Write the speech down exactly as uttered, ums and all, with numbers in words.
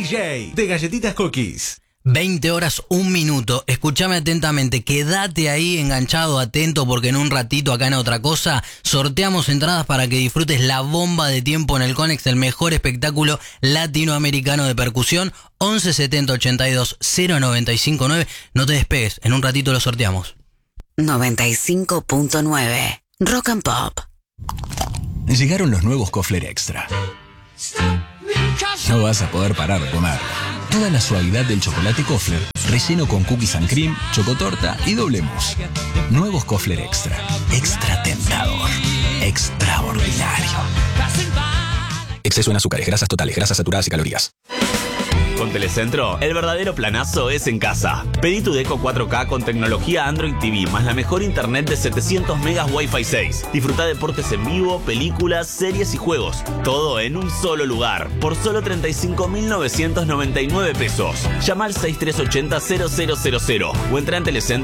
J de Galletitas Cookies. veinte horas, un minuto. Escúchame atentamente, quédate ahí enganchado, atento, porque en un ratito acá en Otra Cosa sorteamos entradas para que disfrutes la bomba de tiempo en el Conex, el mejor espectáculo latinoamericano de percusión. Once setenta ochenta y dos cero noventa y cinco nueve. No te despegues, en un ratito lo sorteamos. noventa y cinco punto nueve Rock and Pop. Llegaron los nuevos Kofler Extra. No vas a poder parar de comer. Toda la suavidad del chocolate Kofler, relleno con cookies and cream, chocotorta y doble mousse. Nuevos Kofler Extra. Extra tentador. Extraordinario. Exceso en azúcares, grasas totales, grasas saturadas y calorías. Con Telecentro, el verdadero planazo es en casa. Pedí tu Deco cuatro K con tecnología Android T V, más la mejor internet de setecientos megas Wi-Fi seis. Disfruta deportes en vivo, películas, series y juegos. Todo en un solo lugar, por solo treinta y cinco mil novecientos noventa y nueve pesos. Llama al seis tres ochenta cero cero cero cero o entra en Telecentro.